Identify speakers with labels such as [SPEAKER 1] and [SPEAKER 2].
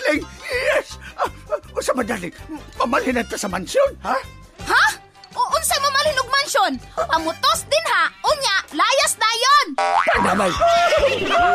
[SPEAKER 1] Darling! Yes! Usa madaling, pamalhin nato sa mansyon, ha?
[SPEAKER 2] Ha? Unsay mamalhin og mansyon? Pamutos din ha. Unya, layas dayon.
[SPEAKER 1] Damay!